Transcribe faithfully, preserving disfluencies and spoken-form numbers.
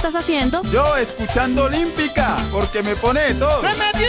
estás haciendo? Yo escuchando Olímpica, porque me pone de todo.